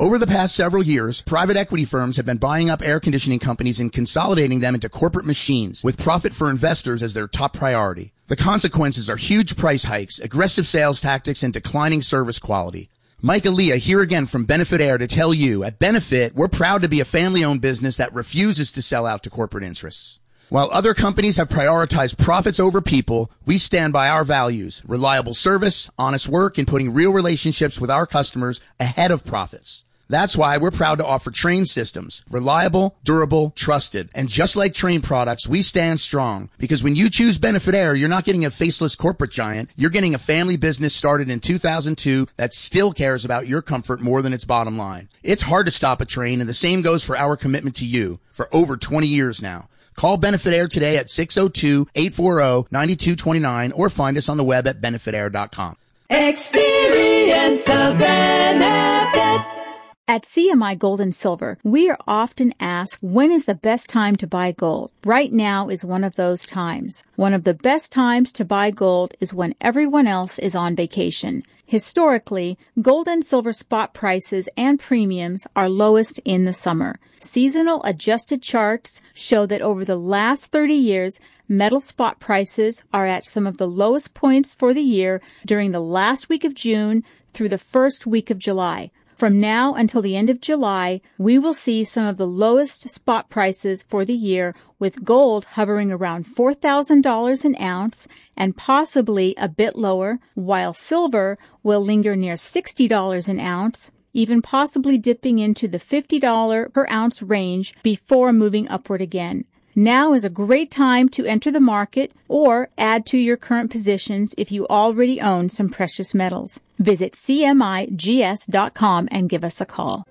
Over the past several years, private equity firms have been buying up air conditioning companies and consolidating them into corporate machines, with profit for investors as their top priority. The consequences are huge price hikes, aggressive sales tactics, and declining service quality. Mike Aaliyah here again from Benefit Air to tell you, at Benefit, we're proud to be a family-owned business that refuses to sell out to corporate interests. While other companies have prioritized profits over people, we stand by our values: reliable service, honest work, and putting real relationships with our customers ahead of profits. That's why we're proud to offer Trane systems. Reliable, durable, trusted. And just like Trane products, we stand strong. Because when you choose Benefit Air, you're not getting a faceless corporate giant. You're getting a family business started in 2002 that still cares about your comfort more than its bottom line. It's hard to stop a Trane, and the same goes for our commitment to you for over 20 years now. Call Benefit Air today at 602-840-9229 or find us on the web at benefitair.com. Experience the benefit. At CMI Gold and Silver, we are often asked, when is the best time to buy gold? Right now is one of those times. One of the best times to buy gold is when everyone else is on vacation. Historically, gold and silver spot prices and premiums are lowest in the summer. Seasonal adjusted charts show that over the last 30 years, metal spot prices are at some of the lowest points for the year during the last week of June through the first week of July. From now until the end of July, we will see some of the lowest spot prices for the year, with gold hovering around $4,000 an ounce and possibly a bit lower, while silver will linger near $60 an ounce, even possibly dipping into the $50 per ounce range before moving upward again. Now is a great time to enter the market or add to your current positions if you already own some precious metals. Visit CMIGS.com and give us a call.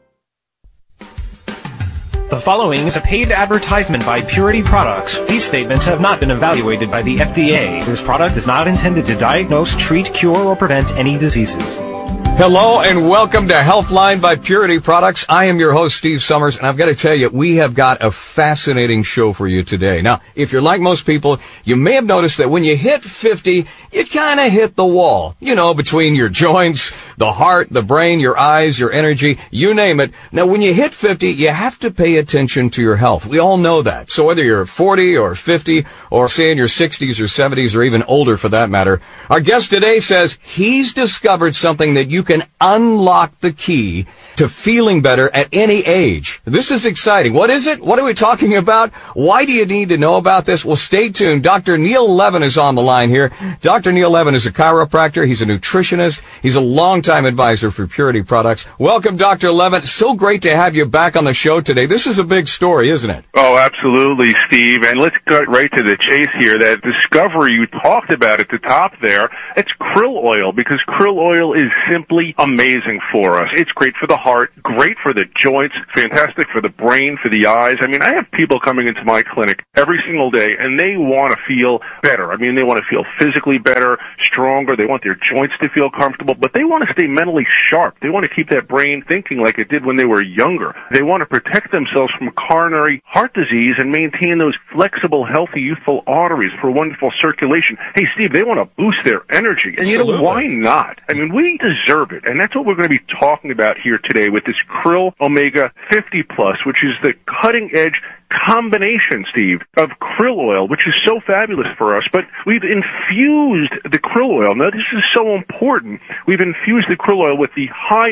The following is a paid advertisement by Purity Products. These statements have not been evaluated by the FDA. This product is not intended to diagnose, treat, cure, or prevent any diseases. Hello and welcome to Healthline by Purity Products. I am your host, Steve Summers, and I've got to tell you, we have got a fascinating show for you today. Now, if you're like most people, you may have noticed that when you hit 50, you kind of hit the wall. You know, between your joints, the heart, the brain, your eyes, your energy, you name it. Now, when you hit 50, you have to pay attention to your health. We all know that. So whether you're 40 or 50 or say in your 60s or 70s or even older for that matter, our guest today says he's discovered something that you can unlock the key to feeling better at any age. This is exciting. What is it? What are we talking about? Why do you need to know about this? Well, stay tuned. Dr. Neil Levin is on the line here. Dr. Neil Levin is a chiropractor. He's a nutritionist. He's a longtime advisor for Purity Products. Welcome, Dr. Levin. So great to have you back on the show today. This is a big story, isn't it? Oh, absolutely, Steve. And let's get right to the chase here. That discovery you talked about at the top there, it's krill oil, because krill oil is simply amazing for us. It's great for the heart, great for the joints, fantastic for the brain, for the eyes. I mean, I have people coming into my clinic every single day, and they want to feel better. I mean, they want to feel physically better, stronger. They want their joints to feel comfortable, but they want to stay mentally sharp. They want to keep that brain thinking like it did when they were younger. They want to protect themselves from coronary heart disease and maintain those flexible, healthy, youthful arteries for wonderful circulation. Hey, Steve, they want to boost their energy. And you know, why not? I mean, we deserve it. And that's what we're going to be talking about here today with this Krill Omega 50 Plus, which is the cutting edge combination, Steve, of krill oil, which is so fabulous for us, but we've infused the krill oil. Now, this is so important. We've infused the krill oil with the high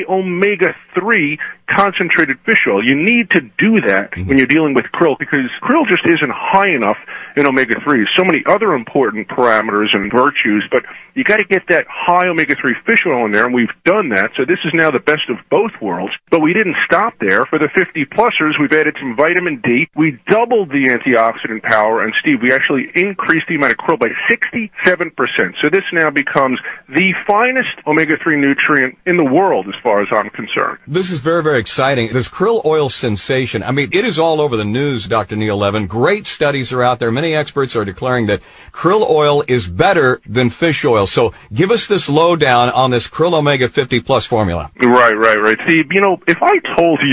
omega-3 concentrated fish oil. You need to do that when you're dealing with krill, because krill just isn't high enough in omega-3. So many other important parameters and virtues, but you got to get that high omega-3 fish oil in there, and we've done that. So this is now the best of both worlds, but we didn't stop there. For the 50-plussers, we've added some vitamin D. We doubled the antioxidant power, and Steve, we actually increased the amount of krill by 67%. So this now becomes the finest omega-3 nutrient in the world as far as I'm concerned. This is very, very exciting. This krill oil sensation, I mean, it is all over the news, Dr. Neil Levin. Great studies are out there. Many experts are declaring that krill oil is better than fish oil. So give us this lowdown on this Krill Omega 50 Plus formula. Right. Steve, you know, if I told you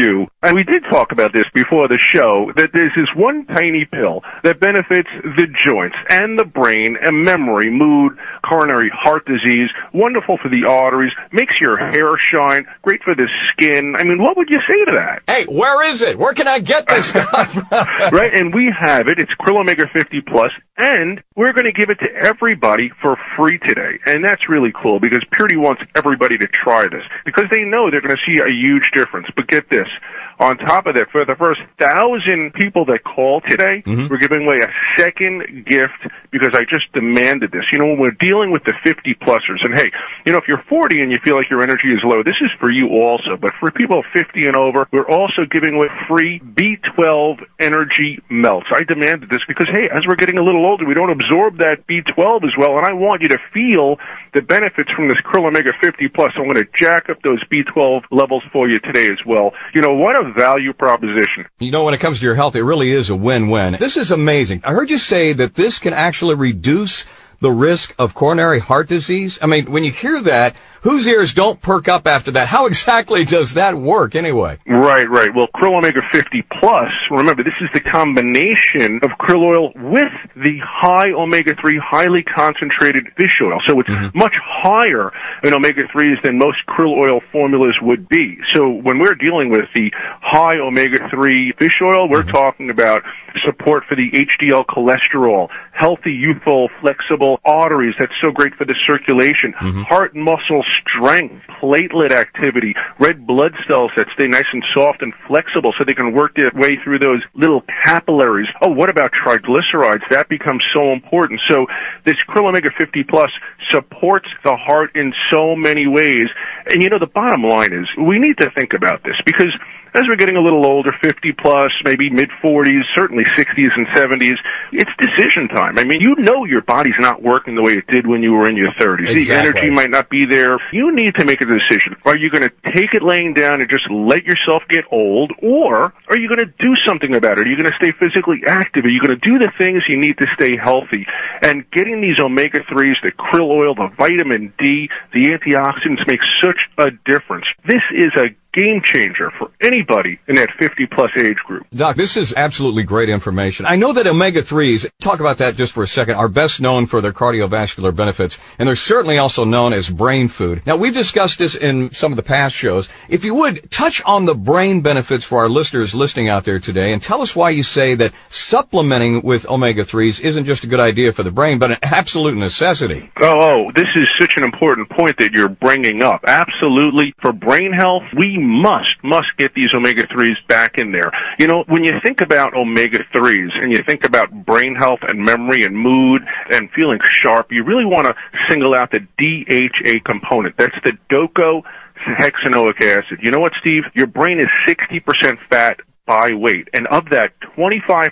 And we did talk about this before the show, that there's this one tiny pill that benefits the joints and the brain and memory, mood, coronary heart disease, wonderful for the arteries, makes your hair shine, great for the skin. I mean, what would you say to that? Hey, where is it? Where can I get this stuff? Right, and we have it. It's Krill Omega 50 Plus, and we're going to give it to everybody for free today. And that's really cool because Purity wants everybody to try this because they know they're going to see a huge difference. But get this. On top of that, for the first 1,000 people that call today, we're giving away a second gift because I just demanded this. You know, when we're dealing with the 50-plussers, and hey, you know, if you're 40 and you feel like your energy is low, this is for you also. But for people 50 and over, we're also giving away free B12 energy melts. I demanded this because, hey, as we're getting a little older, we don't absorb that B12 as well, and I want you to feel the benefits from this Krill Omega 50 Plus. I'm going to jack up those B12 levels for you today as well. You know, what a value proposition. You know, when it comes to your health, it really is a win-win. This is amazing. I heard you say that this can actually reduce the risk of coronary heart disease. I mean, when you hear that, whose ears don't perk up after that? How exactly does that work anyway? Right. Well, Krill Omega 50 Plus, remember, this is the combination of krill oil with the high omega-3, highly concentrated fish oil. So it's much higher in omega-3s than most krill oil formulas would be. So when we're dealing with the high omega-3 fish oil, we're talking about support for the HDL cholesterol, healthy, youthful, flexible arteries. That's so great for the circulation, heart and muscle strength, platelet activity, red blood cells that stay nice and soft and flexible so they can work their way through those little capillaries. Oh, what about triglycerides? That becomes so important. So this Krill Omega 50 Plus supports the heart in so many ways. And you know, the bottom line is we need to think about this because as we're getting a little older, 50 plus, maybe mid-40s, certainly 60s and 70s, it's decision time. I mean, you know your body's not working the way it did when you were in your 30s. Exactly. The energy might not be there. You need to make a decision. Are you going to take it laying down and just let yourself get old, or are you going to do something about it? Are you going to stay physically active? Are you going to do the things you need to stay healthy? And getting these omega-3s, the krill oil, the vitamin D, the antioxidants makes such a difference. This is a game changer for anybody in that 50-plus age group. Doc, this is absolutely great information. I know that omega-3s, talk about that just for a second, are best known for their cardiovascular benefits, and they're certainly also known as brain food. Now, we've discussed this in some of the past shows. If you would, touch on the brain benefits for our listeners listening out there today, and tell us why you say that supplementing with omega-3s isn't just a good idea for the brain, but an absolute necessity. Oh, this is such an important point that you're bringing up. Absolutely. For brain health, we must get these omega-3s back in there. You know, when you think about omega-3s and you think about brain health and memory and mood and feeling sharp, you really want to single out the DHA component. That's the docosahexaenoic acid. You know what, Steve? Your brain is 60% fat by weight, and of that, 25%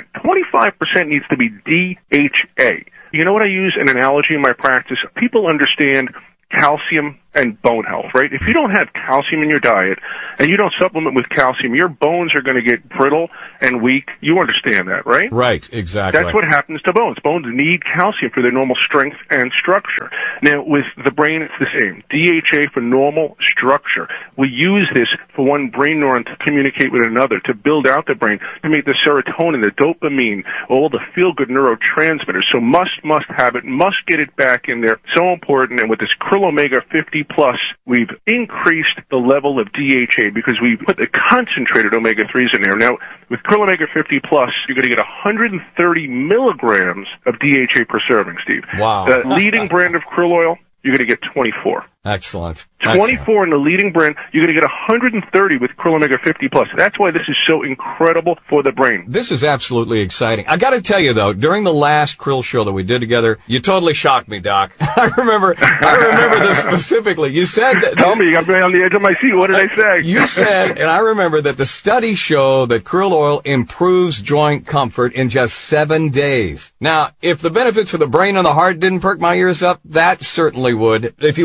needs to be DHA. You know what I use an analogy in my practice? People understand calcium and bone health, right? If you don't have calcium in your diet and you don't supplement with calcium, your bones are going to get brittle and weak. You understand that, right? Right, exactly. That's what happens to bones. Bones need calcium for their normal strength and structure. Now, with the brain, it's the same. DHA for normal structure. We use this for one brain neuron to communicate with another, to build out the brain, to make the serotonin, the dopamine, all the feel-good neurotransmitters. So must have it, must get it back in there. So important. And with this Krill Omega 50 Plus, we've increased the level of DHA because we put the concentrated omega-3s in there. Now, with Krill Omega 50 Plus, you're going to get 130 milligrams of DHA per serving, Steve. Wow. The leading brand of krill oil, you're going to get 24. Excellent. 24 in the leading brand. You're going to get 130 with Krill Omega 50 Plus. That's why this is so incredible for the brain. This is absolutely exciting. I got to tell you, though, during the last krill show that we did together, you totally shocked me, Doc. I remember this specifically. You said that... Tell me, I'm on the edge of my seat. What did I say? You said, and I remember that the studies show that krill oil improves joint comfort in just 7 days. Now, if the benefits for the brain and the heart didn't perk my ears up, that certainly would. If you would, touch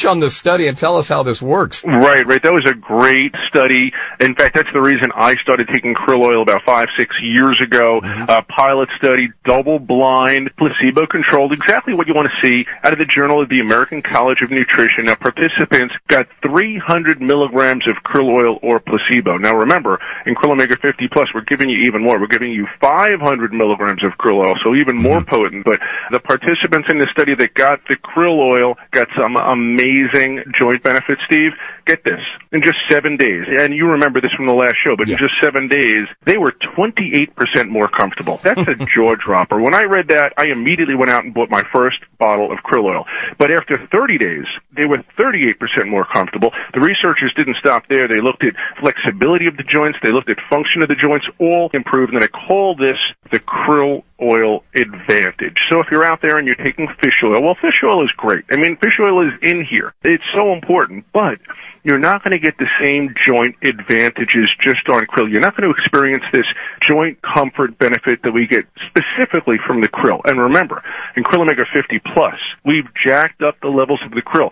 touch on the study and tell us how this works. Right. That was a great study. In fact, that's the reason I started taking krill oil about 5-6 years ago. Pilot study, double-blind, placebo-controlled, exactly what you want to see out of the Journal of the American College of Nutrition. Now, participants got 300 milligrams of krill oil or placebo. Now, remember, in Krill Omega 50 Plus, we're giving you even more. We're giving you 500 milligrams of krill oil, so even more potent. But the participants in the study that got the krill oil got some amazing joint benefits, Steve. Get this. In just 7 days, and you remember this from the last show, but in just 7 days, they were 28% more comfortable. That's a jaw dropper. When I read that, I immediately went out and bought my first bottle of krill oil. But after 30 days, they were 38% more comfortable. The researchers didn't stop there. They looked at flexibility of the joints. They looked at function of the joints, all improved, and they call this the krill oil advantage. So if you're out there and you're taking fish oil, well, fish oil is great. I mean, fish oil is in here. It's so important, but you're not going to get the same joint advantages just on krill. You're not going to experience this joint comfort benefit that we get specifically from the krill. And remember, in Krill Omega 50 Plus, we've jacked up the levels of the krill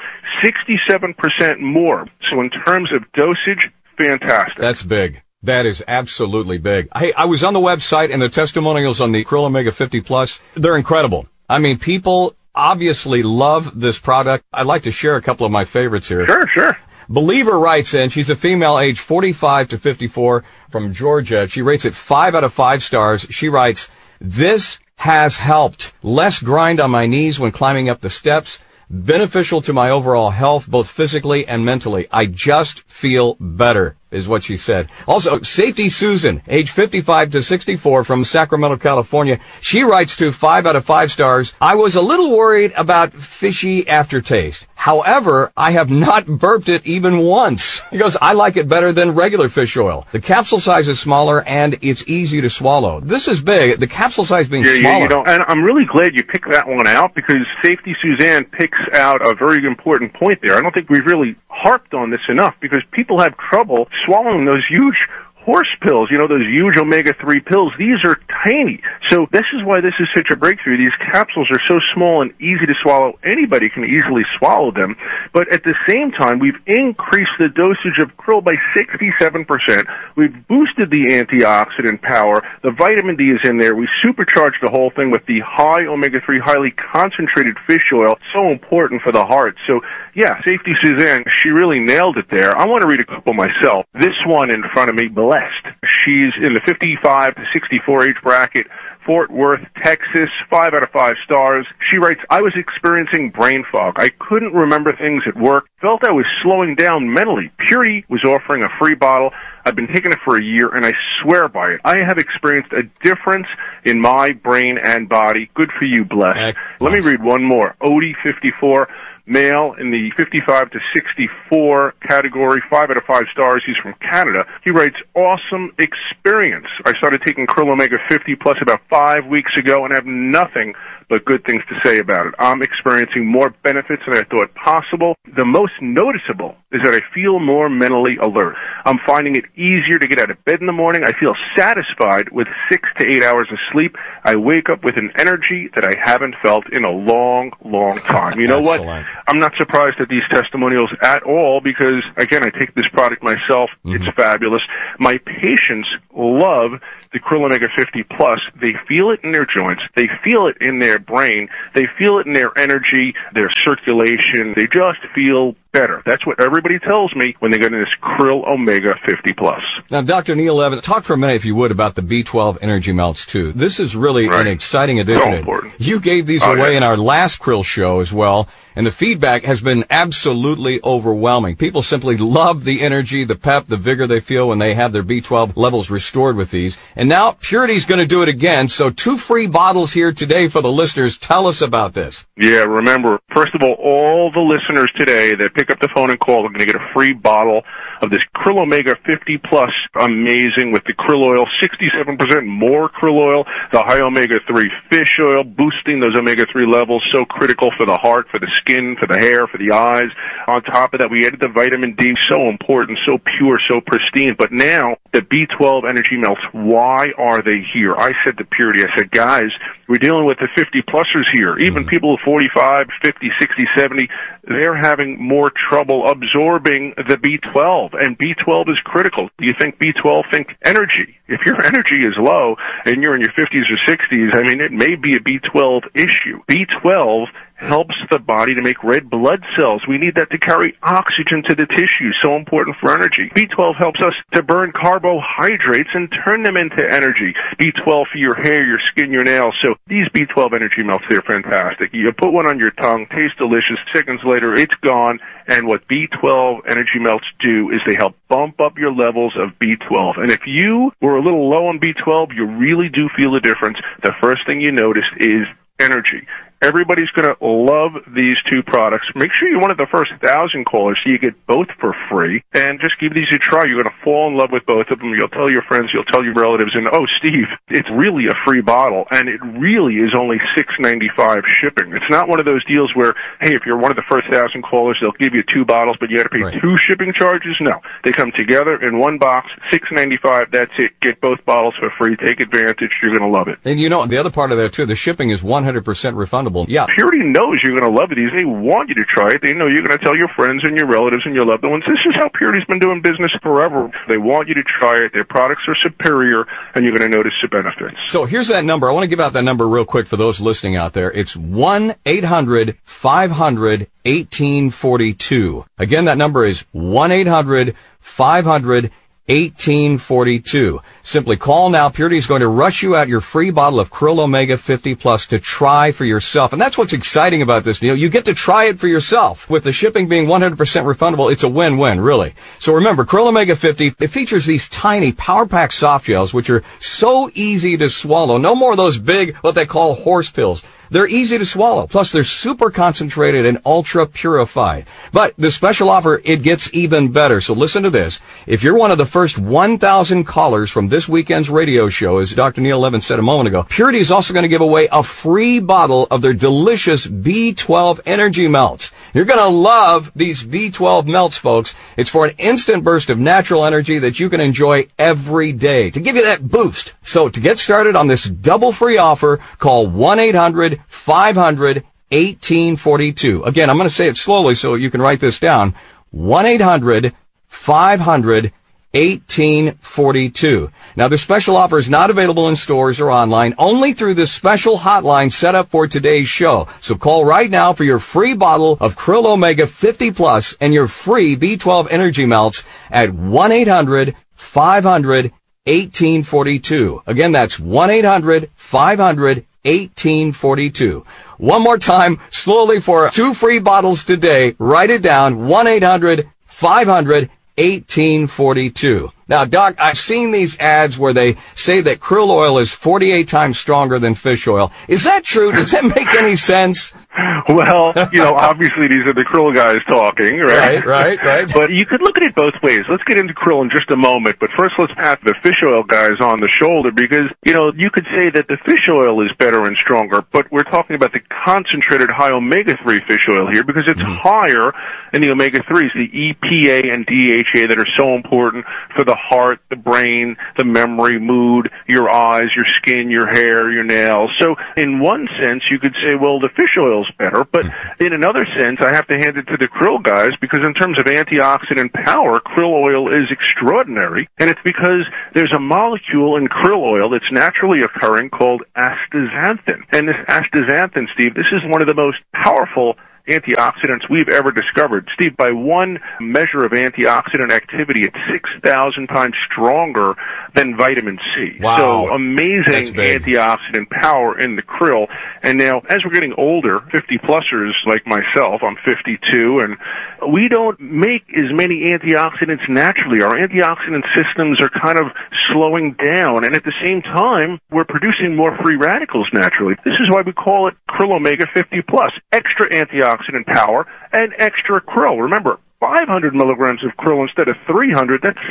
67% more. So in terms of dosage, fantastic. That's big. That is absolutely big. Hey, I was on the website, and the testimonials on the Krill Omega 50 Plus, they're incredible. I mean, people obviously love this product. I'd like to share a couple of my favorites here. Sure. Believer writes in, she's a female age 45 to 54 from Georgia. She rates it 5 out of 5 stars. She writes, "This has helped. Less grind on my knees when climbing up the steps. Beneficial to my overall health, both physically and mentally. I just feel better," is what she said. Also, Safety Susan, age 55 to 64 from Sacramento, California. She writes to 5 out of 5 stars. "I was a little worried about fishy aftertaste. However, I have not burped it even once." She goes, "I like it better than regular fish oil. The capsule size is smaller and it's easy to swallow." This is big. The capsule size being smaller. And I'm really glad you picked that one out, because Safety Suzanne picks out a very important point there. I don't think we've really harped on this enough, because people have trouble swallowing those huge horse pills, those huge omega-3 pills. These are tiny. So this is why this is such a breakthrough. These capsules are so small and easy to swallow. Anybody can easily swallow them. But at the same time, we've increased the dosage of krill by 67%. We've boosted the antioxidant power. The vitamin D is in there. We supercharged the whole thing with the high omega-3, highly concentrated fish oil. So important for the heart. So, yeah, Safety Suzanne, she really nailed it there. I want to read a couple myself. This one in front of me, Blessed. She's in the 55 to 64 age bracket, Fort Worth, Texas, 5 out of 5 stars. She writes, "I was experiencing brain fog. I couldn't remember things at work. Felt I was slowing down mentally. Purity was offering a free bottle. I've been taking it for a year, and I swear by it. I have experienced a difference in my brain and body. Good for you, Blessed." Let me read one more. Odie, 54. Male in the 55 to 64 category, 5 out of 5 stars. He's from Canada. He writes, "Awesome experience. I started taking Krill Omega 50 Plus about 5 weeks ago and have nothing but good things to say about it. I'm experiencing more benefits than I thought possible. The most noticeable is that I feel more mentally alert. I'm finding it easier to get out of bed in the morning. I feel satisfied with 6 to 8 hours of sleep. I wake up with an energy that I haven't felt in a long, long time." You know what? I'm not surprised at these testimonials at all, because, again, I take this product myself. It's fabulous. My patients love the Krill Omega 50 Plus. They feel it in their joints. They feel it in their brain. They feel it in their energy, their circulation. They just feel better. That's what everybody tells me when they get in this Krill Omega 50 Plus. Now, Dr. Neil Evans, talk for a minute, if you would, about the B12 Energy Melts, too. This is really an exciting addition. So important. You gave these away in our last Krill show as well, and the feedback has been absolutely overwhelming. People simply love the energy, the pep, the vigor they feel when they have their B12 levels restored with these. And now Purity's going to do it again, so 2 free bottles here today for the listeners. Tell us about this. Yeah, remember, first of all the listeners today that pick up the phone and call are going to get a free bottle of this Krill Omega 50 Plus, amazing, with the krill oil, 67% more krill oil, the high omega-3 fish oil, boosting those omega-3 levels, so critical for the heart, for the skin, for the hair, for the eyes. On top of that, we added the vitamin D, so important, so pure, so pristine. But now, the B12 Energy Melts, why are they here? I said to Purity, I said, guys, we're dealing with the 50-plussers here. Even people 45, 50, 60, 70, they're having more trouble absorbing the B12, and B12 is critical. Do you think B12? Think energy. If your energy is low and you're in your 50s or 60s, I mean, it may be a B12 issue. B12 helps the body to make red blood cells. We need that to carry oxygen to the tissue, so important for energy. B12 helps us to burn carbohydrates and turn them into energy. B12 for your hair, your skin, your nails. So these B12 Energy Melts, they're fantastic. You put one on your tongue, tastes delicious. Seconds later, it's gone. And what B12 Energy Melts do is they help bump up your levels of B12. And if you were a little low on B12, you really do feel the difference. The first thing you notice is energy. Everybody's going to love these two products. Make sure you're one of the first 1,000 callers so you get both for free. And just give these a try. You're going to fall in love with both of them. You'll tell your friends. You'll tell your relatives. And, oh, Steve, it's really a free bottle. And it really is only $6.95 shipping. It's not one of those deals where, hey, if you're one of the first 1,000 callers, they'll give you 2 bottles, but you got to pay 2 shipping charges. No. They come together in one box, $6.95. That's it. Get both bottles for free. Take advantage. You're going to love it. And, you know, the other part of that, too, the shipping is 100% refundable. Yeah. Purity knows you're going to love these. They want you to try it. They know you're going to tell your friends and your relatives and your loved ones. This is how Purity's been doing business forever. They want you to try it. Their products are superior, and you're going to notice the benefits. So here's that number. I want to give out that number real quick for those listening out there. It's 1-800-500-1842. Again, that number is 1-800-500-1842. 1842. Simply call now. Purity is going to rush you out your free bottle of Krill Omega 50 Plus to try for yourself. And that's what's exciting about this, Neil. You get to try it for yourself. With the shipping being 100% refundable, it's a win-win, really. So remember, Krill Omega 50, it features these tiny Power Pack soft gels, which are so easy to swallow. No more of those big, what they call horse pills. They're easy to swallow. Plus, they're super concentrated and ultra purified. But the special offer, it gets even better. So listen to this. If you're one of the first 1,000 callers from this weekend's radio show, as Dr. Neil Levin said a moment ago, Purity is also going to give away a free bottle of their delicious B12 Energy Melts. You're going to love these B12 melts, folks. It's for an instant burst of natural energy that you can enjoy every day to give you that boost. So to get started on this double free offer, call 1-800-500-1842. Again, I'm going to say it slowly so you can write this down. 1-800-500-1842. Now, this special offer is not available in stores or online, only through this special hotline set up for today's show. So call right now for your free bottle of Krill Omega 50 Plus and your free B12 Energy Melts at 1-800-500-1842. Again, that's 1-800-500-1842. One more time, slowly, for 2 free bottles today. Write it down, 1-800-500-1842. Now, Doc, I've seen these ads where they say that krill oil is 48 times stronger than fish oil. Is that true? Does that make any sense? Well, obviously these are the krill guys talking, right? Right. But you could look at it both ways. Let's get into krill in just a moment, but first let's pat the fish oil guys on the shoulder because, you could say that the fish oil is better and stronger, but we're talking about the concentrated high omega-3 fish oil here because it's higher in the omega-3s, the EPA and DHA that are so important for the heart, the brain, the memory, mood, your eyes, your skin, your hair, your nails. So in one sense, you could say, well, the fish oil's better, but in another sense, I have to hand it to the krill guys because in terms of antioxidant power, krill oil is extraordinary, and it's because there's a molecule in krill oil that's naturally occurring called astaxanthin. And this astaxanthin, Steve, this is one of the most powerful antioxidants we've ever discovered. Steve, by one measure of antioxidant activity, it's 6,000 times stronger than vitamin C. Wow. So amazing antioxidant power in the krill. And now, as we're getting older, 50-plussers like myself, I'm 52, and we don't make as many antioxidants naturally. Our antioxidant systems are kind of slowing down, and at the same time, we're producing more free radicals naturally. This is why we call it Krill Omega 50 Plus. Extra antioxidant power and extra krill. Remember, 500 milligrams of krill instead of 300, that's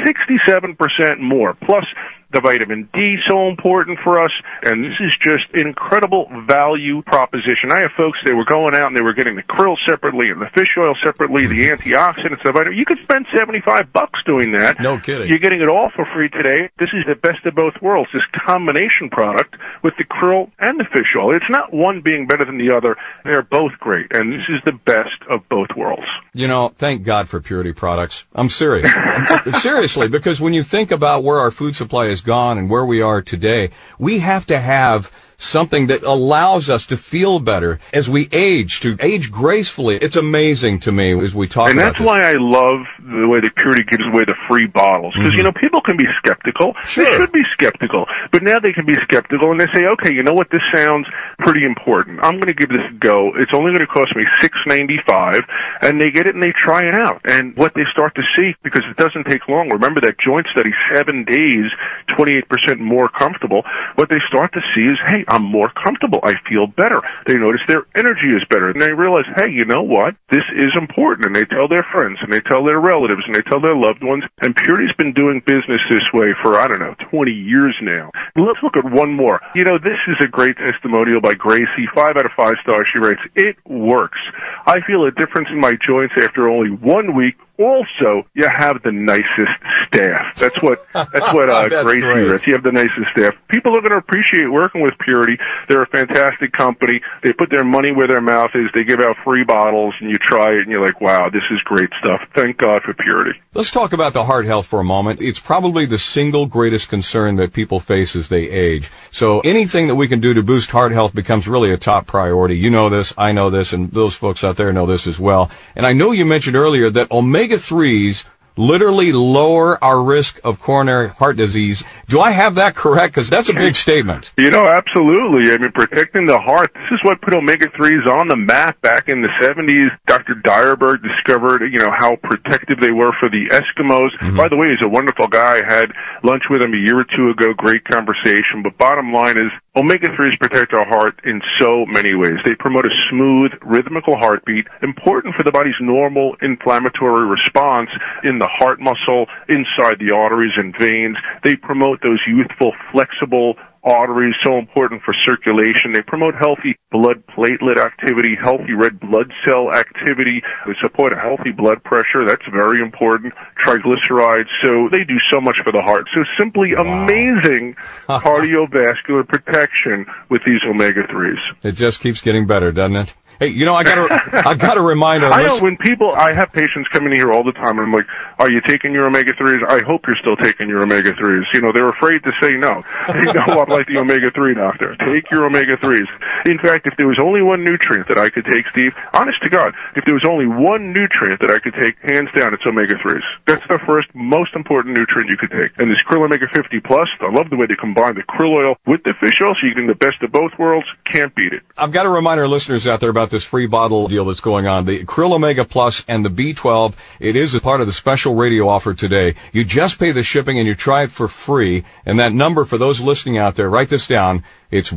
67% more. Plus, the vitamin D, so important for us, and this is just an incredible value proposition. I have folks, they were going out and they were getting the krill separately and the fish oil separately, the antioxidants, the vitamin. You could spend $75 doing that. No kidding. You're getting it all for free today. This is the best of both worlds, this combination product with the krill and the fish oil. It's not one being better than the other. They're both great, and this is the best of both worlds. You know, thank God for Purity products. I'm serious. Seriously, because when you think about where our food supply has gone and where we are today, we have to have something that allows us to feel better as we age, to age gracefully. It's amazing to me as we talk about this. And that's why I love the way that Purity gives away the free bottles. Because, you know, people can be skeptical. Sure. They should be skeptical. But now they can be skeptical and they say, okay, you know what, this sounds pretty important. I'm going to give this a go. It's only going to cost me $6.95. And they get it and they try it out. And what they start to see, because it doesn't take long, remember that joint study, 7 days, 28% more comfortable. What they start to see is, hey, I'm more comfortable. I feel better. They notice their energy is better. And they realize, hey, you know what? This is important. And they tell their friends, and they tell their relatives, and they tell their loved ones. And Purity's been doing business this way for, 20 years now. Let's look at one more. You know, this is a great testimonial by Gracie. 5 out of 5 stars. She writes, it works. I feel a difference in my joints after only 1 week. Also, you have the nicest staff. That's what Gracie writes. You have the nicest staff. People are going to appreciate working with Purity. They're a fantastic company. They put their money where their mouth is. They give out free bottles, and you try it, and you're like, wow, this is great stuff. Thank God for Purity. Let's talk about the heart health for a moment. It's probably the single greatest concern that people face as they age. So anything that we can do to boost heart health becomes really a top priority. You know this, I know this, and those folks out there know this as well. And I know you mentioned earlier that omega-3s literally lower our risk of coronary heart disease. Do I have that correct? Because that's a big statement. You know, absolutely. I mean, protecting the heart, this is what put omega-3s on the map back in the 70s. Dr. Dyerberg discovered, you know, how protective they were for the Eskimos. Mm-hmm. By the way, he's a wonderful guy. I had lunch with him a year or two ago. Great conversation. But bottom line is, omega-3s protect our heart in so many ways. They promote a smooth, rhythmical heartbeat, important for the body's normal inflammatory response in the heart muscle, inside the arteries and veins. They promote those youthful, flexible arteries, so important for circulation. They promote healthy blood platelet activity, healthy red blood cell activity. They support a healthy blood pressure. That's very important. Triglycerides. So they do so much for the heart. So simply amazing cardiovascular protection with these omega-3s. It just keeps getting better, doesn't it? Hey, you know, I gotta remind our I know when I have patients come in here all the time, and I'm like, are you taking your omega-3s? I hope you're still taking your omega-3s. You know, they're afraid to say no. They know I'm like the omega-3 doctor. Take your omega-3s. In fact, if there was only one nutrient that I could take, Steve, honest to God, if there was only one nutrient that I could take, hands down, it's omega-3s. That's the first most important nutrient you could take. And this Krill Omega 50 Plus, I love the way they combine the krill oil with the fish oil, so you're getting the best of both worlds. Can't beat it. I've got to remind our listeners out there about this free bottle deal that's going on. The Krill Omega Plus and the B12, it is a part of the special radio offer today. You just pay the shipping and you try it for free. And that number for those listening out there, write this down. It's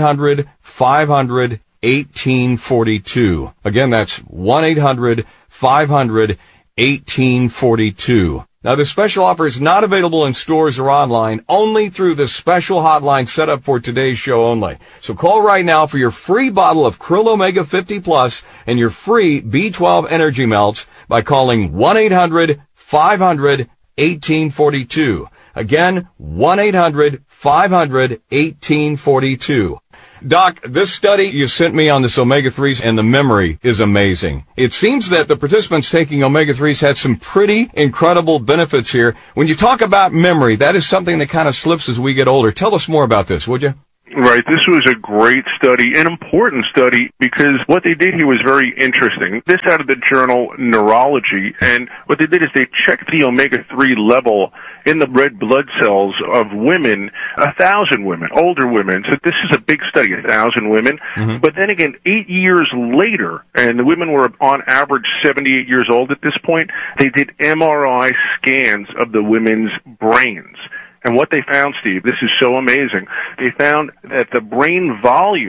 1-800-500-1842. Again, that's 1-800-500-1842. Now, this special offer is not available in stores or online, only through the special hotline set up for today's show only. So call right now for your free bottle of Krill Omega 50 Plus and your free B12 Energy Melts by calling 1-800-500-1842. Again, 1-800-500-1842. Doc, this study you sent me on this omega-3s and the memory is amazing. It seems that the participants taking omega-3s had some pretty incredible benefits here. When you talk about memory, that is something that kind of slips as we get older. Tell us more about this, would you? Right. This was a great study, an important study, because what they did here was very interesting. This out of the journal Neurology, and what they did is they checked the omega-3 level in the red blood cells of women, 1,000 women, older women. So this is a big study, 1,000 women. Mm-hmm. But then again, 8 years later, and the women were on average 78 years old at this point, they did MRI scans of the women's brains. And what they found, Steve, this is so amazing, they found that the brain volume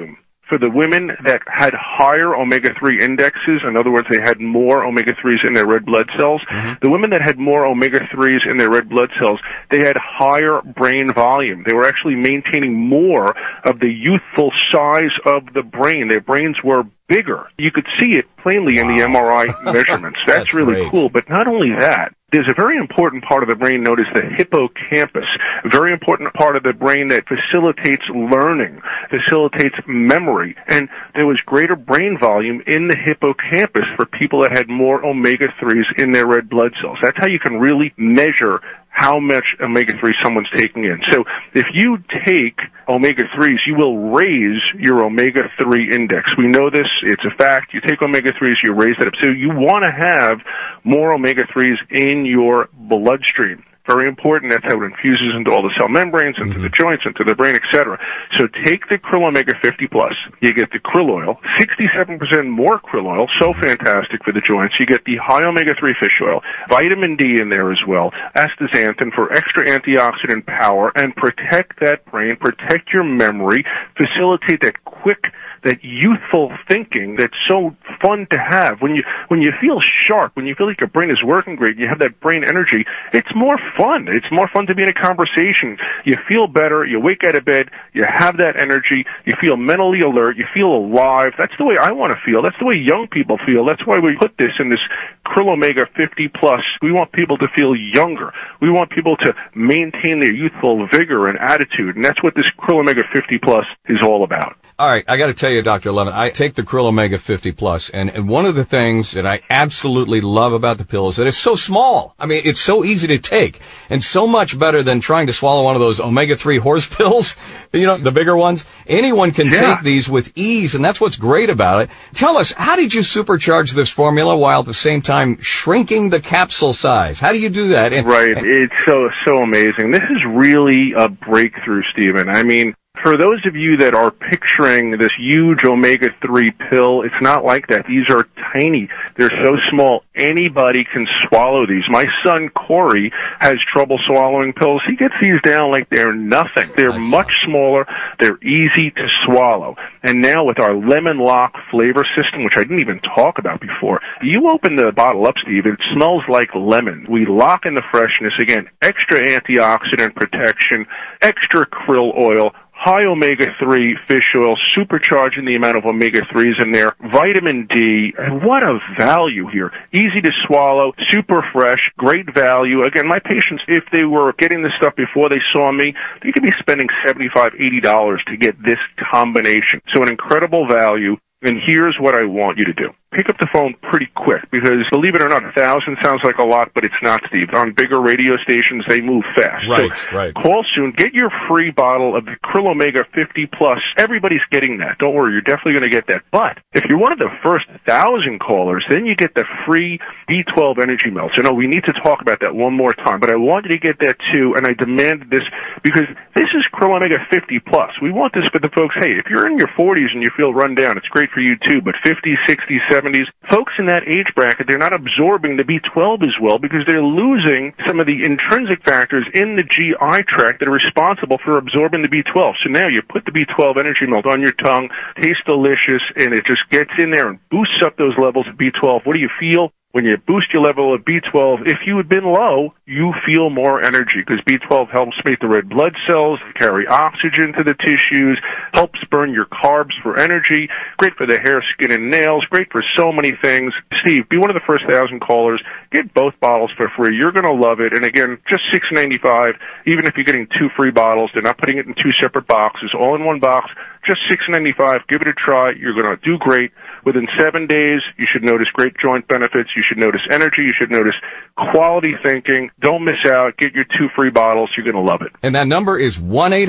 for the women that had higher omega-3 indexes, in other words, they had more omega-3s in their red blood cells, the women that had more omega-3s in their red blood cells, they had higher brain volume. They were actually maintaining more of the youthful size of the brain. Their brains were bigger. You could see it plainly in the MRI measurements. That's really great. cool. But not only that, there's a very important part of the brain known as the hippocampus, a very important part of the brain that facilitates learning, facilitates memory. And there was greater brain volume in the hippocampus for people that had more omega-3s in their red blood cells. That's how you can really measure how much omega-3 someone's taking in. So if you take omega-3s, you will raise your omega-3 index. We know this. It's a fact. You take omega-3s, you raise that up. So you want to have more omega-3s in your bloodstream. Very important. That's how it infuses into all the cell membranes, into the joints, into the brain, etc. So take the Krill Omega 50 Plus. You get the krill oil, 67% more krill oil, so fantastic for the joints. You get the high omega-3 fish oil, vitamin D in there as well, astaxanthin for extra antioxidant power, and protect that brain, protect your memory, facilitate that quick, that youthful thinking that's so fun to have. When you feel sharp, when you feel like your brain is working great, you have that brain energy, it's more fun. It's more fun to be in a conversation. You feel better, you wake out of bed, you have that energy, you feel mentally alert, you feel alive. That's the way I want to feel. That's the way young people feel. That's why we put this in this Krill Omega 50 Plus. We want people to feel younger. We want people to maintain their youthful vigor and attitude, and that's what this Krill Omega 50 Plus is all about. All right, I got to tell you, Dr. Levin, I take the Krill Omega 50 Plus, and one of the things that I absolutely love about the pill is that it's so small. I mean, it's so easy to take, and so much better than trying to swallow one of those omega-3 horse pills, you know, the bigger ones. Anyone can take these with ease, and that's what's great about it. Tell us, how did you supercharge this formula while at the same time shrinking the capsule size? How do you do that? It's so amazing. This is really a breakthrough, Stephen. I mean, for those of you that are picturing this huge omega-3 pill, it's not like that. These are tiny. They're so small, anybody can swallow these. My son, Corey, has trouble swallowing pills. He gets these down like they're nothing. They're much smaller. They're easy to swallow. And now with our Lemon Lock flavor system, which I didn't even talk about before, you open the bottle up, Steve, it smells like lemon. We lock in the freshness. Again, extra antioxidant protection, extra krill oil, high omega-3 fish oil, supercharging the amount of omega-3s in there, vitamin D, and what a value here. Easy to swallow, super fresh, great value. Again, my patients, if they were getting this stuff before they saw me, they could be spending $75, $80 to get this combination. So an incredible value. And here's what I want you to do. Pick up the phone pretty quick, because believe it or not, 1,000 sounds like a lot, but it's not, Steve. On bigger radio stations, they move fast. Right. Call soon. Get your free bottle of the Krill Omega 50 Plus. Everybody's getting that. Don't worry, you're definitely going to get that. But if you're one of the first 1,000 callers, then you get the free B12 Energy Melts. I know we need to talk about that one more time, but I wanted to get that too, and I demanded this because this is Krill Omega 50 Plus. We want this for the folks, hey, if you're in your 40s and you feel run down, it's great for you too, but 50s, 60s, 70s, folks in that age bracket, they're not absorbing the B12 as well because they're losing some of the intrinsic factors in the GI tract that are responsible for absorbing the B12. So now you put the B12 Energy Melt on your tongue, tastes delicious, and it just gets in there and boosts up those levels of B12. What do you feel? When you boost your level of B12, if you had been low, you feel more energy because B12 helps make the red blood cells carry oxygen to the tissues, helps burn your carbs for energy, great for the hair, skin, and nails, great for so many things. Steve, be one of the first 1,000 callers. Get both bottles for free. You're going to love it. And again, just $6.95. Even if you're getting 2 free bottles, they're not putting it in 2 separate boxes, all in one box. Just $6.95. Give it a try. You're going to do great. Within 7 days, you should notice great joint benefits. You should notice energy. You should notice quality thinking. Don't miss out. Get your 2 free bottles. You're going to love it. And that number is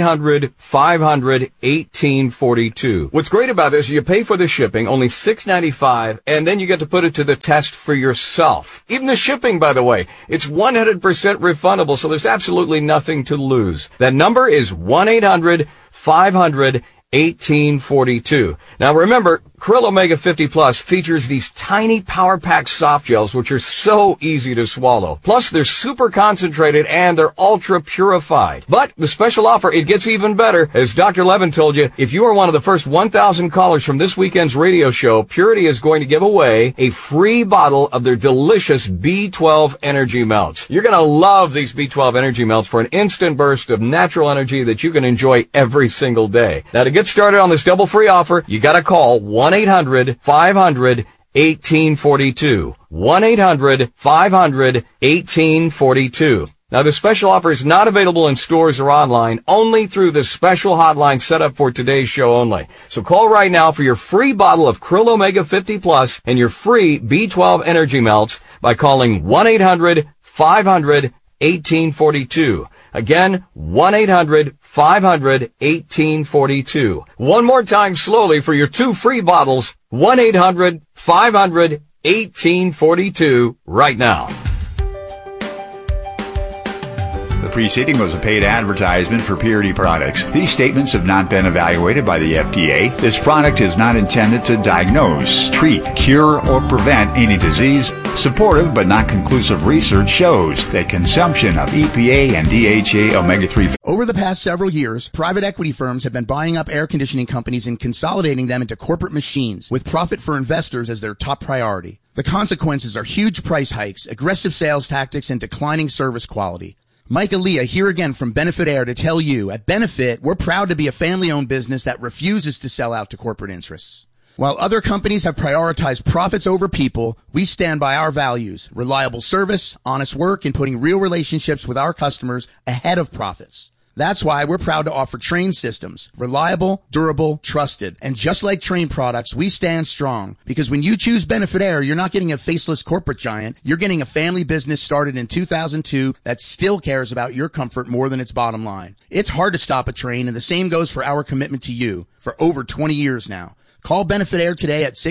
1-800-500-1842. What's great about this is you pay for the shipping, only $6.95, and then you get to put it to the test for yourself. Even the shipping, by the way, it's 100% refundable, so there's absolutely nothing to lose. That number is 1-800-500-1842. 1842. Now remember, Krill Omega 50 Plus features these tiny Power Pack soft gels, which are so easy to swallow. Plus, they're super concentrated and they're ultra purified. But the special offer, it gets even better. As Dr. Levin told you, if you are one of the first 1,000 callers from this weekend's radio show, Purity is going to give away a free bottle of their delicious B12 Energy Melts. You're going to love these B12 Energy Melts for an instant burst of natural energy that you can enjoy every single day. Now, to get started on this double free offer, you got to call 1-800-500-1842. 1-800-500-1842. Now, the special offer is not available in stores or online, only through the special hotline set up for today's show only. So call right now for your free bottle of Krill Omega 50 Plus and your free B12 Energy Melts by calling 1-800-500-1842. Again, 1-800-500-1842. One more time slowly for your two free bottles, 1-800-500-1842 right now. The preceding was a paid advertisement for Purity products. These statements have not been evaluated by the FDA. This product is not intended to diagnose, treat, cure, or prevent any disease. Supportive but not conclusive research shows that consumption of EPA and DHA omega-3. Over the past several years, private equity firms have been buying up air conditioning companies and consolidating them into corporate machines, with profit for investors as their top priority. The consequences are huge price hikes, aggressive sales tactics, and declining service quality. Mike Aaliyah here again from Benefit Air to tell you, at Benefit, we're proud to be a family-owned business that refuses to sell out to corporate interests. While other companies have prioritized profits over people, we stand by our values: reliable service, honest work, and putting real relationships with our customers ahead of profits. That's why we're proud to offer Trane systems. Reliable, durable, trusted. And just like Trane products, we stand strong. Because when you choose Benefit Air, you're not getting a faceless corporate giant. You're getting a family business started in 2002 that still cares about your comfort more than its bottom line. It's hard to stop a Trane, and the same goes for our commitment to you for over 20 years now. Call Benefit Air today at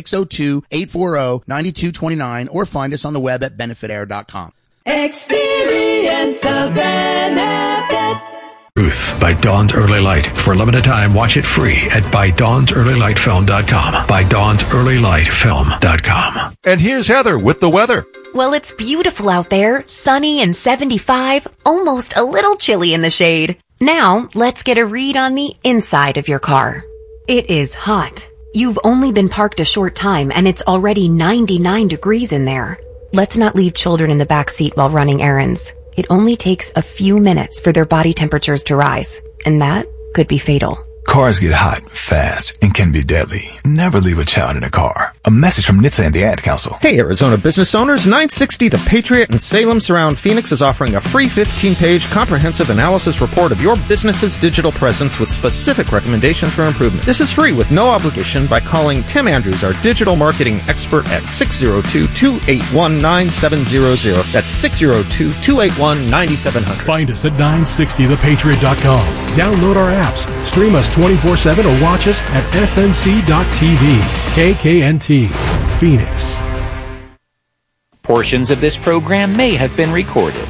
602-840-9229 or find us on the web at benefitair.com. Experience the benefit. Truth by Dawn's Early Light. For a limited time, watch it free at ByDawnsEarlyLightFilm.com. ByDawnsEarlyLightFilm.com. And here's Heather with the weather. Well, it's beautiful out there, sunny and 75, almost a little chilly in the shade. Now, let's get a read on the inside of your car. It is hot. You've only been parked a short time and it's already 99 degrees in there. Let's not leave children in the back seat while running errands. It only takes a few minutes for their body temperatures to rise, and that could be fatal. Cars get hot fast and can be deadly. Never leave a child in a car. A message from NHTSA and the Ad Council. Hey, Arizona business owners. 960 The Patriot in Salem Surround Phoenix is offering a free 15-page comprehensive analysis report of your business's digital presence with specific recommendations for improvement. This is free with no obligation by calling Tim Andrews, our digital marketing expert, at 602-281-9700. That's 602-281-9700. Find us at 960thepatriot.com. Download our apps. Stream us 24/7 or watch us at snc.tv. KKNT, Phoenix. Portions of this program may have been recorded.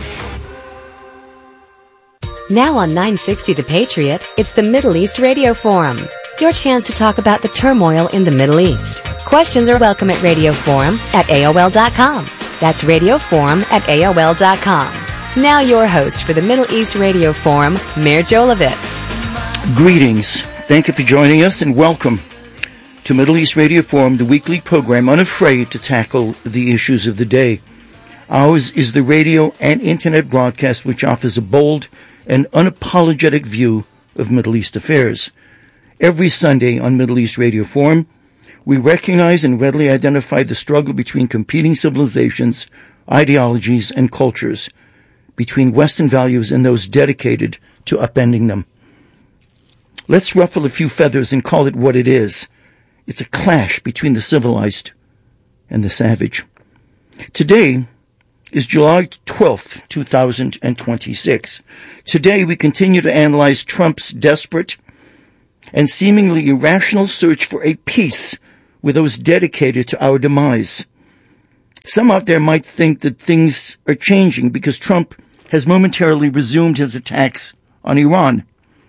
Now on 960 The Patriot, it's the Middle East Radio Forum. Your chance to talk about the turmoil in the Middle East. Questions are welcome at radioforum@aol.com. That's radioforum@aol.com. Now your host for the Middle East Radio Forum, Mir Jolovitz. Greetings. Thank you for joining us and welcome to Middle East Radio Forum, the weekly program unafraid to tackle the issues of the day. Ours is the radio and internet broadcast which offers a bold and unapologetic view of Middle East affairs. Every Sunday on Middle East Radio Forum, we recognize and readily identify the struggle between competing civilizations, ideologies, and cultures, between Western values and those dedicated to upending them. Let's ruffle a few feathers and call it what it is. It's a clash between the civilized and the savage. Today is July 12th, 2026. Today we continue to analyze Trump's desperate and seemingly irrational search for a peace with those dedicated to our demise. Some out there might think that things are changing because Trump has momentarily resumed his attacks on Iran.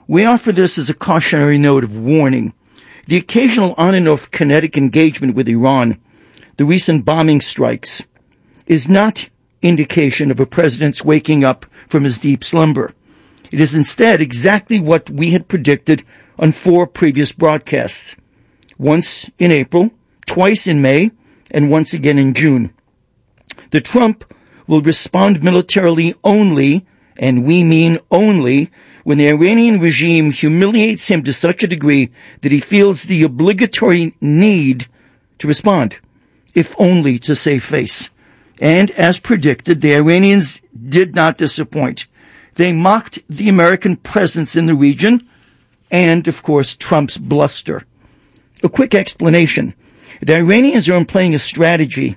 We offer this as a cautionary note of warning. The occasional on and off kinetic engagement with Iran, the recent bombing strikes, is not indication of a president's waking up from his deep slumber. It is instead exactly what we had predicted on 4 previous broadcasts. Once in April, twice in May, and once again in June. The Trump will respond militarily only, and we mean only, when the Iranian regime humiliates him to such a degree that he feels the obligatory need to respond, if only to save face. And as predicted, the Iranians did not disappoint. They mocked the American presence in the region and, of course, Trump's bluster. A quick explanation. The Iranians are employing a strategy,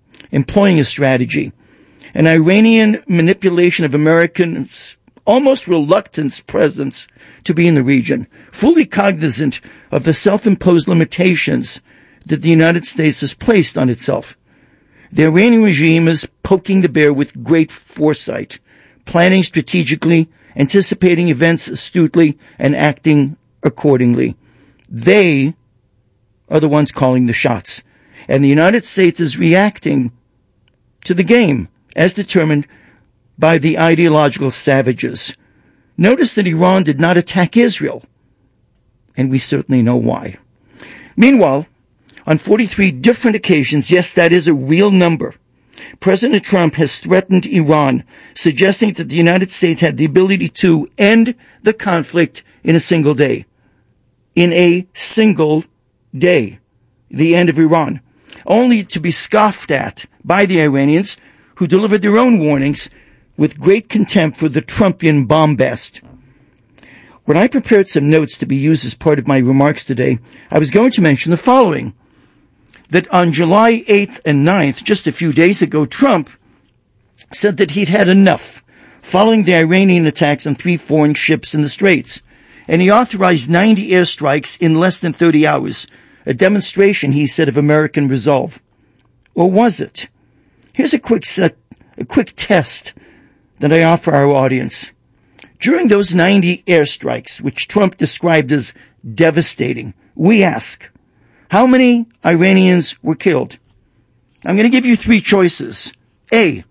an Iranian manipulation of Americans' almost reluctant presence to be in the region, fully cognizant of the self-imposed limitations that the United States has placed on itself. The Iranian regime is poking the bear with great foresight, planning strategically, anticipating events astutely, and acting accordingly. They are the ones calling the shots. And the United States is reacting to the game as determined by the ideological savages. Notice that Iran did not attack Israel, and we certainly know why. Meanwhile, on 43 different occasions, yes, that is a real number, President Trump has threatened Iran, suggesting that the United States had the ability to end the conflict in a single day. In a single day, the end of Iran, only to be scoffed at by the Iranians, who delivered their own warnings with great contempt for the Trumpian bombast. When I prepared some notes to be used as part of my remarks today, I was going to mention the following. That on July 8th and 9th, just a few days ago, Trump said that he'd had enough following the Iranian attacks on 3 foreign ships in the Straits. And he authorized 90 airstrikes in less than 30 hours, a demonstration, he said, of American resolve. Or was it? Here's a quick test that I offer our audience. During those 90 airstrikes, which Trump described as devastating, we ask, how many Iranians were killed? I'm going to give you 3 choices. A,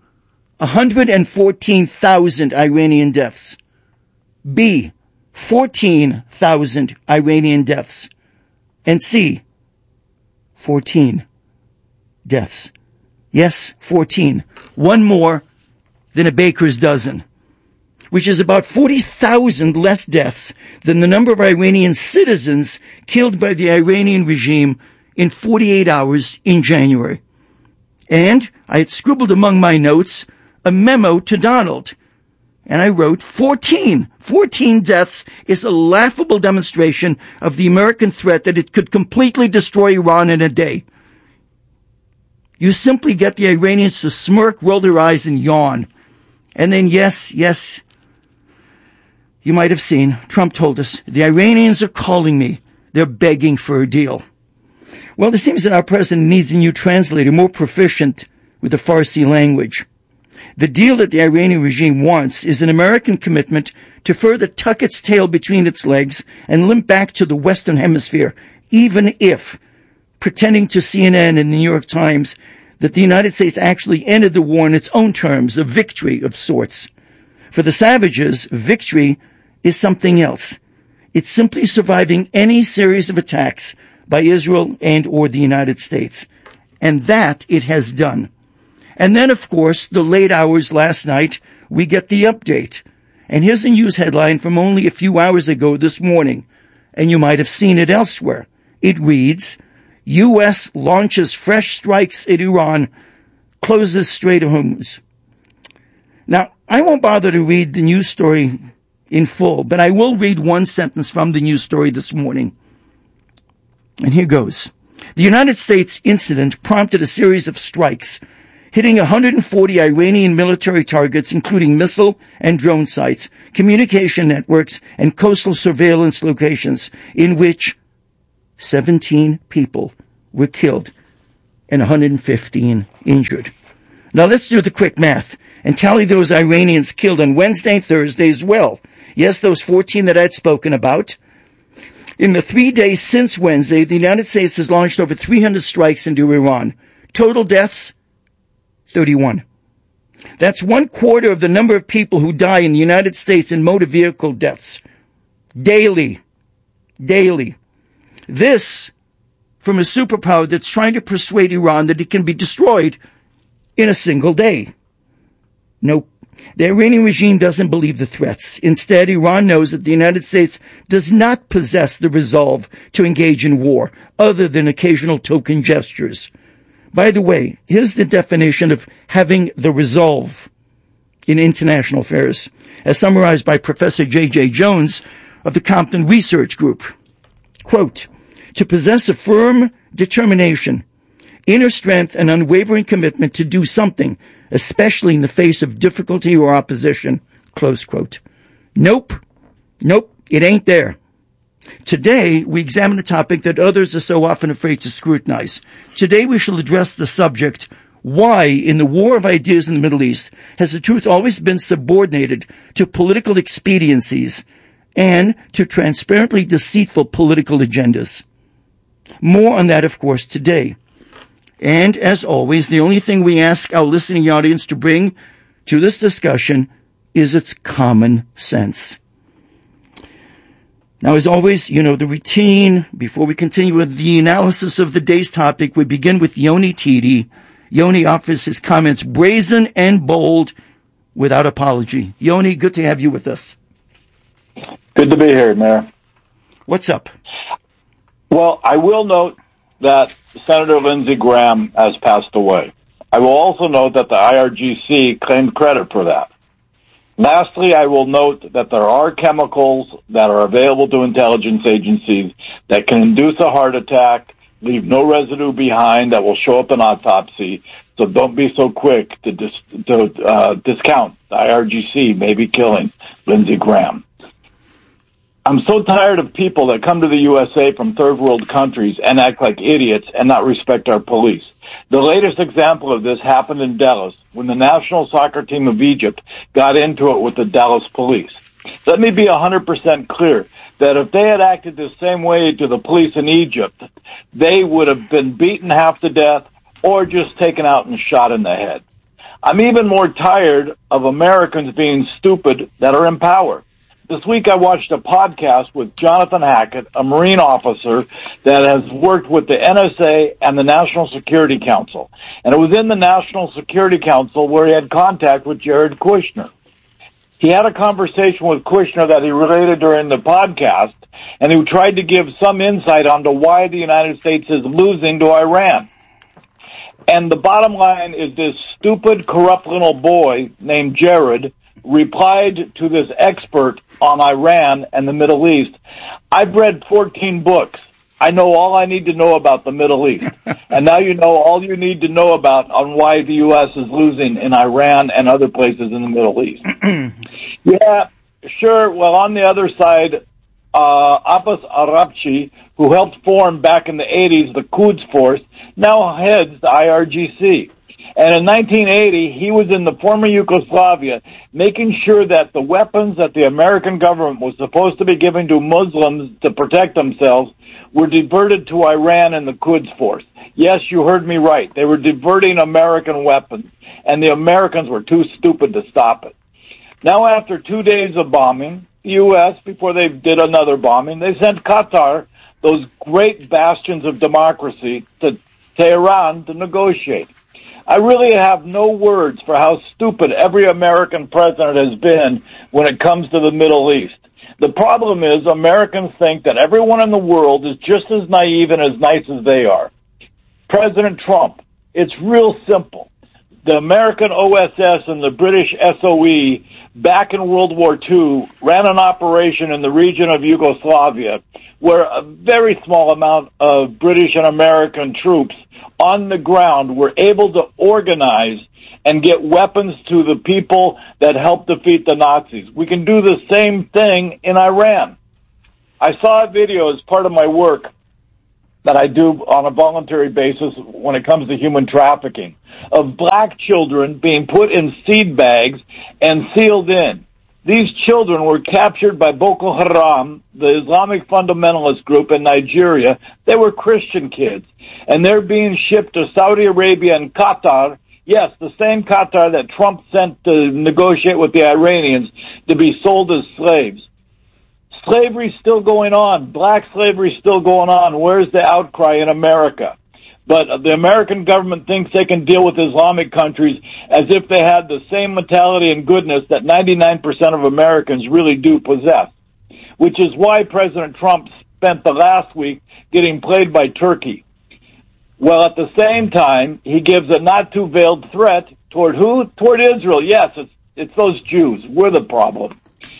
114,000 Iranian deaths. B, 14,000 Iranian deaths. And C, 14 deaths. Yes, 14. One more than a baker's dozen, which is about 40,000 less deaths than the number of Iranian citizens killed by the Iranian regime in 48 hours in January. And I had scribbled among my notes a memo to Donald, and I wrote 14 deaths is a laughable demonstration of the American threat that it could completely destroy Iran in a day. You simply get the Iranians to smirk, roll their eyes, and yawn. And then, yes, you might have seen, Trump told us, the Iranians are calling me. They're begging for a deal. Well, it seems that our president needs a new translator, more proficient with the Farsi language. The deal that the Iranian regime wants is an American commitment to further tuck its tail between its legs and limp back to the Western Hemisphere, even if, pretending to CNN and the New York Times, that the United States actually ended the war on its own terms, a victory of sorts. For the savages, victory is something else. It's simply surviving any series of attacks by Israel and or the United States. And that it has done. And then, of course, the late hours last night, we get the update. And here's a news headline from only a few hours ago this morning. And you might have seen it elsewhere. It reads, U.S. launches fresh strikes at Iran, closes Strait of Hormuz. Now, I won't bother to read the news story in full, but I will read one sentence from the news story this morning. And here goes. The United States incident prompted a series of strikes, hitting 140 Iranian military targets, including missile and drone sites, communication networks, and coastal surveillance locations, in which 17 people were killed and 115 injured. Now let's do the quick math and tally those Iranians killed on Wednesday and Thursday as well. Yes, those 14 that I'd spoken about. In the 3 days since Wednesday, the United States has launched over 300 strikes into Iran. Total deaths, 31. That's 1/4 of the number of people who die in the United States in motor vehicle deaths. Daily. This from a superpower that's trying to persuade Iran that it can be destroyed in a single day. Nope. The Iranian regime doesn't believe the threats. Instead, Iran knows that the United States does not possess the resolve to engage in war, other than occasional token gestures. By the way, here's the definition of having the resolve in international affairs, as summarized by Professor J.J. Jones of the Compton Research Group. Quote, to possess a firm determination, inner strength, and unwavering commitment to do something, especially in the face of difficulty or opposition, close quote. Nope, it ain't there. Today, we examine a topic that others are so often afraid to scrutinize. Today, we shall address the subject, why, in the war of ideas in the Middle East, has the truth always been subordinated to political expediencies and to transparently deceitful political agendas? More on that, of course, today. And, as always, the only thing we ask our listening audience to bring to this discussion is its common sense. Now, as always, you know the routine. Before we continue with the analysis of the day's topic, we begin with Yoni Titi. Yoni offers his comments brazen and bold without apology. Yoni, good to have you with us. Good to be here, Mayor. What's up? Well, I will note that Senator Lindsey Graham has passed away. I will also note that the IRGC claimed credit for that. Lastly, I will note that there are chemicals that are available to intelligence agencies that can induce a heart attack, leave no residue behind that will show up in autopsy. So don't be so quick to discount the IRGC maybe killing Lindsey Graham. I'm so tired of people that come to the USA from third world countries and act like idiots and not respect our police. The latest example of this happened in Dallas when the national soccer team of Egypt got into it with the Dallas police. Let me be 100% clear that if they had acted the same way to the police in Egypt, they would have been beaten half to death or just taken out and shot in the head. I'm even more tired of Americans being stupid that are in power. This week I watched a podcast with Jonathan Hackett, a Marine officer that has worked with the NSA and the National Security Council. And it was in the National Security Council where he had contact with Jared Kushner. He had a conversation with Kushner that he related during the podcast, and he tried to give some insight onto why the United States is losing to Iran. And the bottom line is this stupid, corrupt little boy named Jared replied to this expert on Iran and the Middle East, I've read 14 books. I know all I need to know about the Middle East. And now you know all you need to know about on why the U.S. is losing in Iran and other places in the Middle East. Yeah, sure. Well, on the other side, Abbas Arabchi, who helped form back in the 80s the Quds Force, now heads the IRGC. And in 1980, he was in the former Yugoslavia, making sure that the weapons that the American government was supposed to be giving to Muslims to protect themselves were diverted to Iran and the Quds Force. Yes, you heard me right. They were diverting American weapons, and the Americans were too stupid to stop it. Now, after 2 days of bombing, the U.S., before they did another bombing, they sent Qatar, those great bastions of democracy, to Tehran to negotiate. I really have no words for how stupid every American president has been when it comes to the Middle East. The problem is Americans think that everyone in the world is just as naive and as nice as they are. President Trump, it's real simple. The American OSS and the British SOE back in World War II ran an operation in the region of Yugoslavia where a very small amount of British and American troops on the ground were able to organize and get weapons to the people that helped defeat the Nazis. We can do the same thing in Iran. I saw a video as part of my work that I do on a voluntary basis when it comes to human trafficking, of black children being put in seed bags and sealed in. These children were captured by Boko Haram, the Islamic fundamentalist group in Nigeria. They were Christian kids, and they're being shipped to Saudi Arabia and Qatar. Yes, the same Qatar that Trump sent to negotiate with the Iranians to be sold as slaves. Slavery's still going on. Black slavery's still going on. Where's the outcry in America? But the American government thinks they can deal with Islamic countries as if they had the same mentality and goodness that 99% of Americans really do possess, which is why President Trump spent the last week getting played by Turkey. Well, at the same time, he gives a not-too-veiled threat toward who? Toward Israel. Yes, it's those Jews. We're the problem.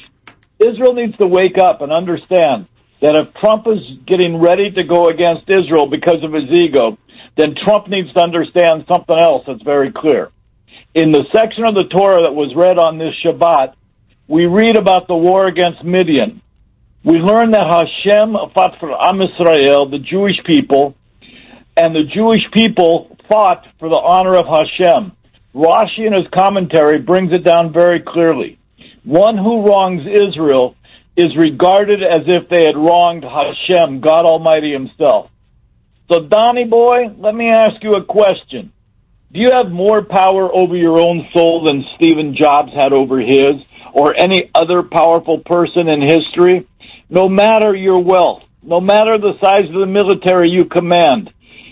Israel needs to wake up and understand that if Trump is getting ready to go against Israel because of his ego, then Trump needs to understand something else that's very clear. In the section of the Torah that was read on this Shabbat, we read about the war against Midian. We learn that Hashem fought for Am Yisrael, the Jewish people, and the Jewish people fought for the honor of Hashem. Rashi in his commentary brings it down very clearly. One who wrongs Israel is regarded as if they had wronged Hashem, God Almighty himself. So, Donnie boy, let me ask you a question. Do you have more power over your own soul than Stephen Jobs had over his, or any other powerful person in history? No matter your wealth, no matter the size of the military you command,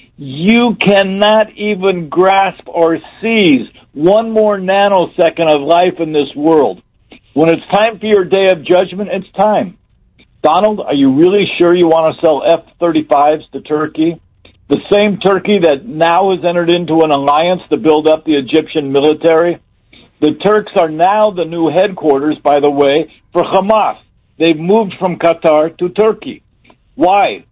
you cannot even grasp or seize one more nanosecond of life in this world. When it's time for your day of judgment, it's time. Donald, are you really sure you want to sell F-35s to Turkey? The same Turkey that now has entered into an alliance to build up the Egyptian military? The Turks are now the new headquarters, by the way, for Hamas. They've moved from Qatar to Turkey. Why?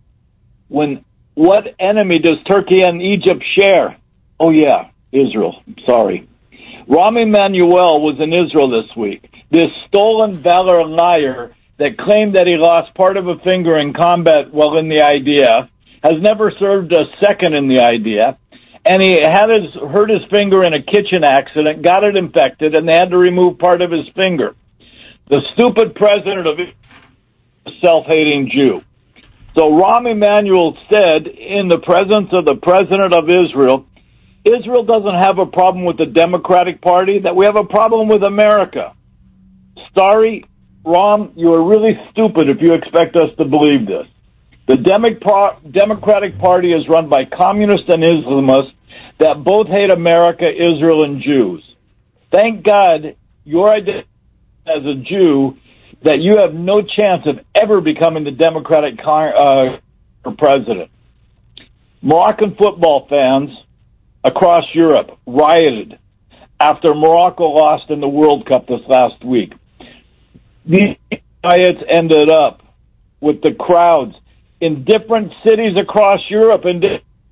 What enemy does Turkey and Egypt share? Oh, yeah, Israel. Sorry. Rahm Emanuel was in Israel this week. This stolen valor liar that claimed that he lost part of a finger in combat while in the IDF has never served a second in the IDF, and he hurt his finger in a kitchen accident, got it infected, and they had to remove part of his finger. The stupid president of Israel is a self-hating Jew. So Rahm Emanuel said in the presence of the president of Israel, Israel doesn't have a problem with the Democratic Party, that we have a problem with America. Sorry, Rahm, you are really stupid if you expect us to believe this. The Democratic Party is run by communists and Islamists that both hate America, Israel, and Jews. Thank God your identity as a Jew that you have no chance of ever becoming the Democratic president. Moroccan football fans across Europe rioted after Morocco lost in the World Cup this last week. These riots ended up with the crowds in different cities across Europe and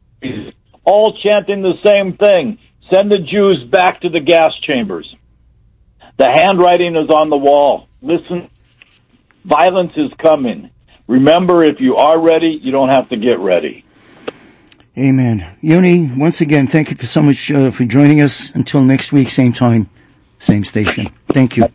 all chanting the same thing: send the Jews back to the gas chambers. The handwriting is on the wall. Listen, violence is coming. Remember, if you are ready, you don't have to get ready. Amen. Yoni, once again, thank you so much for joining us. Until next week, same time, same station. Thank you.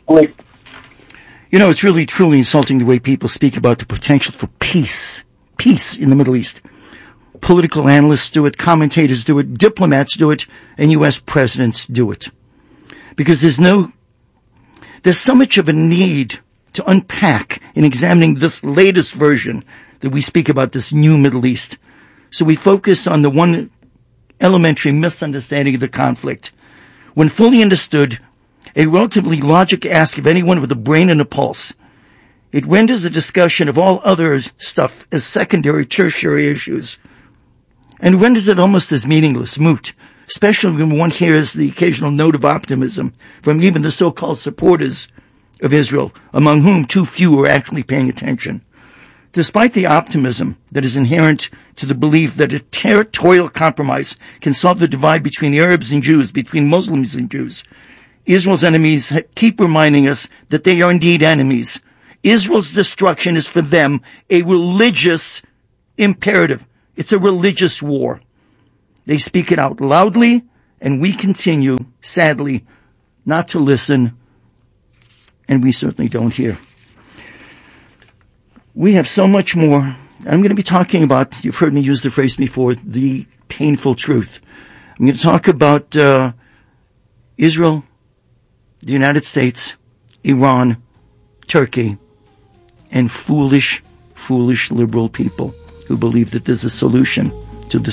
You know, it's really, truly insulting the way people speak about the potential for peace in the Middle East. Political analysts do it, commentators do it, diplomats do it, and U.S. presidents do it. Because there's so much of a need to unpack in examining this latest version that we speak about, this new Middle East. So we focus on the one elementary misunderstanding of the conflict. When fully understood, a relatively logic ask of anyone with a brain and a pulse, it renders a discussion of all other stuff as secondary, tertiary issues, and renders it almost as meaningless, moot, especially when one hears the occasional note of optimism from even the so-called supporters of Israel, among whom too few are actually paying attention. Despite the optimism that is inherent to the belief that a territorial compromise can solve the divide between Arabs and Jews, between Muslims and Jews, Israel's enemies keep reminding us that they are indeed enemies. Israel's destruction is for them a religious imperative. It's a religious war. They speak it out loudly, and we continue, sadly, not to listen and we certainly don't hear. We have so much more. I'm going to be talking about, you've heard me use the phrase before, the painful truth. I'm going to talk about Israel, the United States, Iran, Turkey, and foolish liberal people who believe that there's a solution.